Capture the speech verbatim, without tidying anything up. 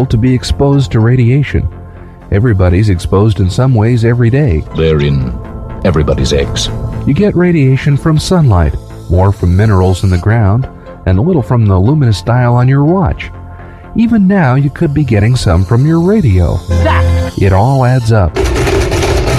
natural to be exposed to radiation. Everybody's exposed in some ways every day. They're in everybody's eggs. You get radiation from sunlight, more from minerals in the ground, and a little from the luminous dial on your watch. Even now, you could be getting some from your radio. It all adds up.